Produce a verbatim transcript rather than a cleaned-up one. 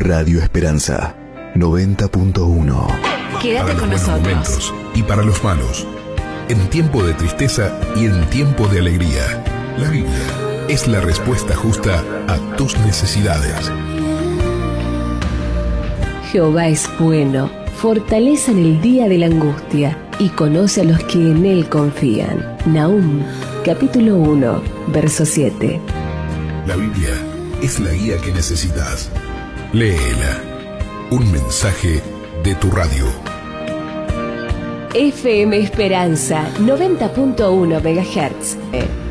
Radio Esperanza noventa punto uno. Quédate con nosotros. Momentos y para los malos, en tiempo de tristeza y en tiempo de alegría, la Biblia es la respuesta justa a tus necesidades. Jehová es bueno, fortaleza en el día de la angustia, y conoce a los que en él confían. Nahum, capítulo uno, verso siete. La Biblia es la guía que necesitas. Léela. Un mensaje de tu radio. F M Esperanza, noventa punto uno megahertz.